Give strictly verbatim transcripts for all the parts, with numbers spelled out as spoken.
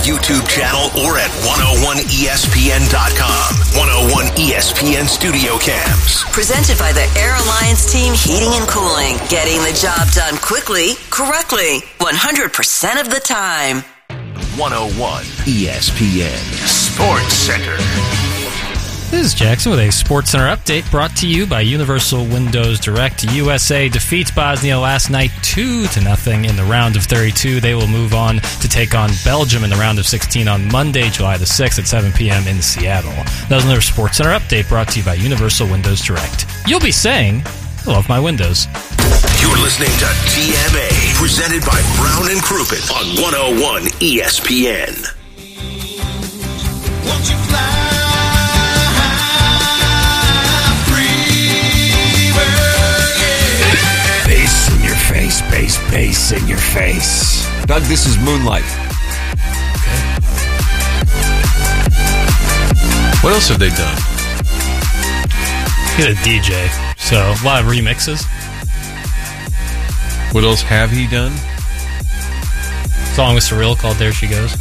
YouTube channel or at one oh one E S P N dot com. one oh one E S P N Studio Cams. Presented by the Air Alliance Team Heating and Cooling. Getting the job done quickly, correctly, one hundred percent of the time. one oh one E S P N Sports Center. This is Jackson with a Sports Center update brought to you by Universal Windows Direct. U S A defeats Bosnia last night two to nothing in the round of thirty-two. They will move on to take on Belgium in the round of sixteen on Monday, July the sixth at seven p.m. in Seattle. That was another Sports Center update brought to you by Universal Windows Direct. You'll be saying, I love my windows. You're listening to T M A, presented by Brown and Crouppen on one oh one E S P N. Won't you fly? Bass, bass, bass in your face. Doug, this is Moonlight. Okay. What else have they done? He's a D J, so a lot of remixes. What else have he done? A song with Surreal called There She Goes.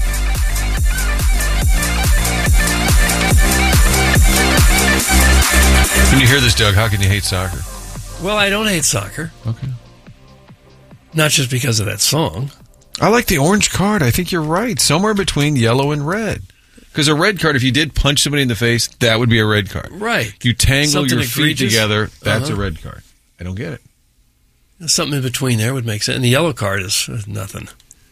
When you hear this, Doug, how can you hate soccer? Well, I don't hate soccer. Okay. Not just because of that song. I like the orange card. I think you're right. Somewhere between yellow and red. Because a red card, if you did punch somebody in the face, that would be a red card. Right. If you tangle Something your feet egregious. together, that's Uh-huh. a red card. I don't get it. Something in between there would make sense. And the yellow card is nothing.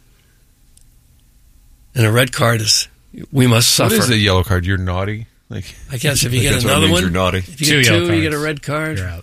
And a red card is, we must suffer. What is a yellow card? You're naughty? Like, I guess if you Like get that's what it another means one, you're naughty. if you Two get yellow two, you cards. get a red card. You're out.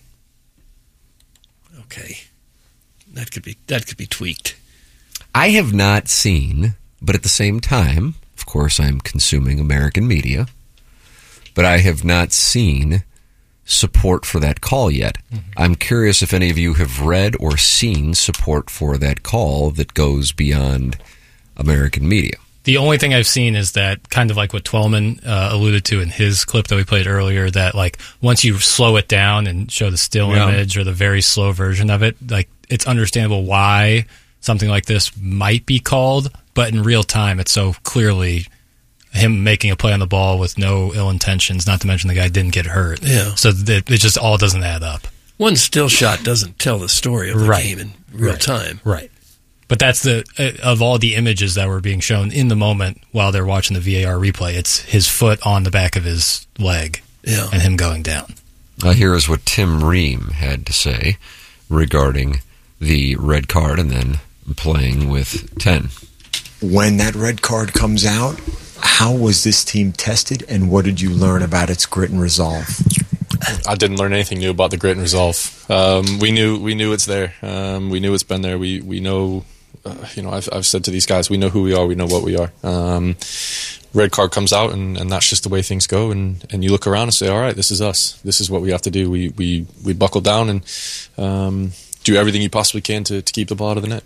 Okay. That could be that could be tweaked. I have not seen, but at the same time, of course, I'm consuming American media, but I have not seen support for that call yet. Mm-hmm. I'm curious if any of you have read or seen support for that call that goes beyond American media. The only thing I've seen is that kind of like what Twellman uh, alluded to in his clip that we played earlier, that like once you slow it down and show the still Yeah. image or the very slow version of it, like it's understandable why something like this might be called, but in real time it's so clearly him making a play on the ball with no ill intentions, not to mention the guy didn't get hurt. Yeah. So that it just all doesn't add up. One still shot doesn't tell the story of the Right. game in real Right. time. Right. But that's the uh, of all the images that were being shown in the moment while they're watching the V A R replay, it's his foot on the back of his leg Yeah. and him going down. Uh, here is what Tim Ream had to say regarding the red card and then playing with ten. When that red card comes out, how was this team tested and what did you learn about its grit and resolve? I didn't learn anything new about the grit and resolve. Um, we knew we knew it's there. Um, we knew it's been there. We we know. Uh, you know, I've I've said to these guys, we know who we are. We know what we are. Um, red card comes out, and, and that's just the way things go. And, and you look around and say, all right, this is us. This is what we have to do. We we we buckle down and um, do everything you possibly can to, to keep the ball out of the net.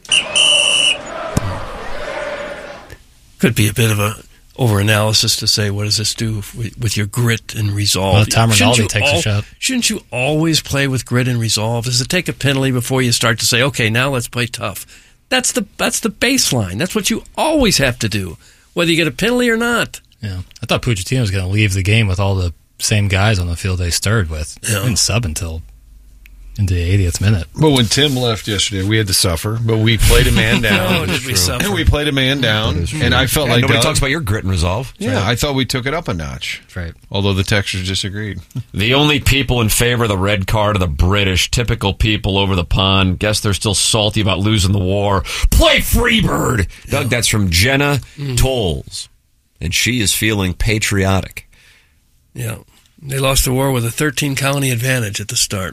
Could be a bit of a overanalysis to say, what does this do with, with your grit and resolve? Well, Tom Shouldn't Rinaldi you takes a shot. Shouldn't you always play with grit and resolve? Does it take a penalty before you start to say, okay, now let's play tough? That's the that's the baseline. That's what you always have to do, whether you get a penalty or not. Yeah, I thought Pochettino was going to leave the game with all the same guys on the field they started with. Yeah. He didn't sub until into the eightieth minute. But when Tim left yesterday, we had to suffer. But we played a man down. Oh, did we suffer? And we played a man down. And I felt And like nobody Doug- talks about your grit and resolve. Yeah, I thought we took it up a notch. That's right. Although the texters disagreed. The only people in favor of the red card are the British, typical people over the pond. Guess they're still salty about losing the war. Play Freebird! Yeah. Doug, that's from Jenna mm. Tolles. And she is feeling patriotic. Yeah. They lost the war with a thirteen-county advantage at the start.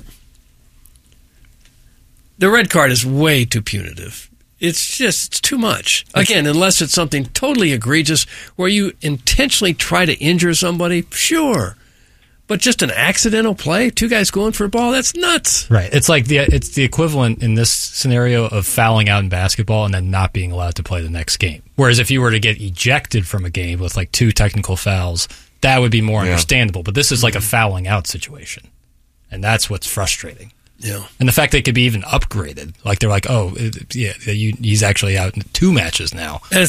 The red card is way too punitive. It's just it's too much. Again, unless it's something totally egregious where you intentionally try to injure somebody, sure. But just an accidental play, two guys going for a ball, that's nuts. Right. It's like the it's the equivalent in this scenario of fouling out in basketball and then not being allowed to play the next game. Whereas if you were to get ejected from a game with like two technical fouls, that would be more yeah. understandable. But this is like a fouling out situation. And that's what's frustrating. Yeah. And the fact they could be even upgraded. Like they're like, oh, yeah, you, he's actually out in two matches now. And